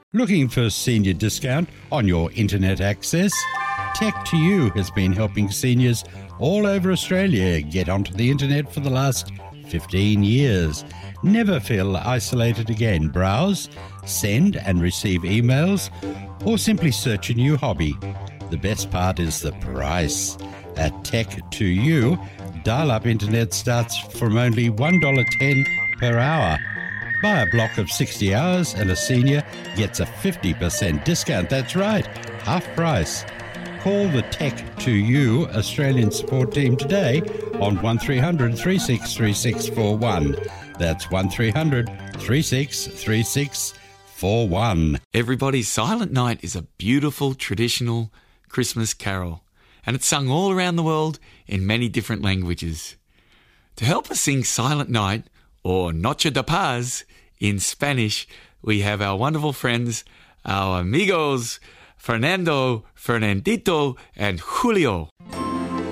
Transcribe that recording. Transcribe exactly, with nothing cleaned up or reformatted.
Looking for senior discount on your internet access? Tech to You has been helping seniors all over Australia get onto the internet for the last fifteen years. Never feel isolated again. Browse, send and receive emails, or simply search a new hobby. The best part is the price. At Tech to You, dial-up internet starts from only one dollar ten per hour. Buy a block of sixty hours and a senior gets a fifty percent discount. That's right, half price. Call the Tech to You Australian support team today on one three hundred, three six three six four one. That's one three hundred, three six three six four one. Everybody's Silent Night is a beautiful traditional Christmas carol, and it's sung all around the world in many different languages. To help us sing Silent Night, or Noche de Paz in Spanish, we have our wonderful friends, our amigos, Fernando, Fernandito, and Julio.